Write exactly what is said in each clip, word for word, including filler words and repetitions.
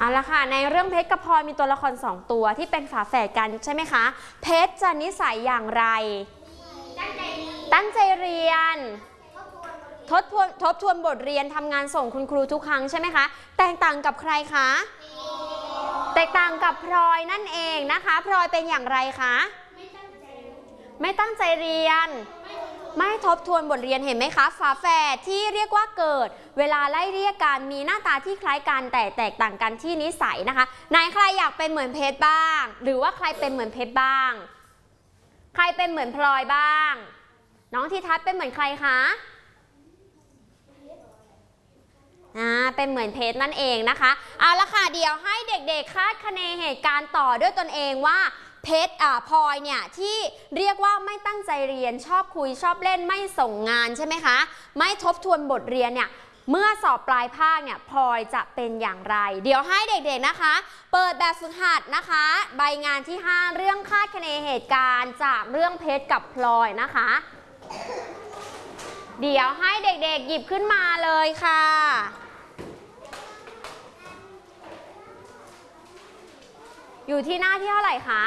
เอาละค่ะในเรื่องเพชรกับพลอยมีตัวละครสองตัวที่เป็นฝาแฝดกันใช่ไหมคะเพชรจะนิสัยอย่างไรตั้งใจตั้งใจเรียนทบทวนทบทวนบทเรียนทำงานส่งคุณครูทุกครั้งใช่ไหมคะแตกต่างกับใครคะแตกต่างกับพลอยนั่นเองนะคะพลอยเป็นอย่างไรคะไม่ตั้งใจเรียนไม่ทบทวนบทเรียนเห็นไหมคะฝาแฝดที่เรียกว่าเกิดเวลาไล่เรียกกันมีหน้าตาที่คล้ายกันแต่แตกต่างกันที่นิสัยนะคะไหนใครอยากเป็นเหมือนเพชรบ้างหรือว่าใครเป็นเหมือนเพชรบ้างใครเป็นเหมือนพลอยบ้างน้องทิทัศน์เป็นเหมือนใครคะอ่าเป็นเหมือนเพชรนั่นเองนะคะเอาละค่ะเดี๋ยวให้เด็กๆคาดคะเนเหตุการณ์ต่อด้วยตนเองว่าเพชรอ่าพลอยเนี่ยที่เรียกว่าไม่ตั้งใจเรียนชอบคุยชอบเล่นไม่ส่งงานใช่ไหมคะไม่ทบทวนบทเรียนเนี่ยเมื่อสอบปลายภาคเนี่ยพลอยจะเป็นอย่างไรเดี๋ยวให้เด็กๆนะคะเปิดแบบฝึกหัดนะคะใบงานที่ห้าเรื่องคาดคะเนเหตุการณ์จากเรื่องเพชรกับพลอยนะคะเดี๋ยวให้เด็กๆหยิบขึ้นมาเลยค่ะอยู่ที่หน้าที่เท่าไหร่คะ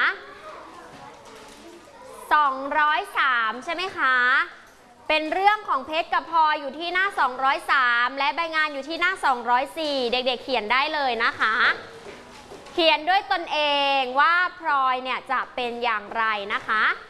สองร้อยสามใช่ไหมคะเป็นเรื่องของเพชรกับพลอยอยู่ที่หน้าสองร้อยสามและใบงานอยู่ที่หน้าสองร้อยสี่เด็กๆเขียนได้เลยนะคะเขียนด้วยตนเองว่าพลอยเนี่ยจะเป็นอย่างไรนะคะ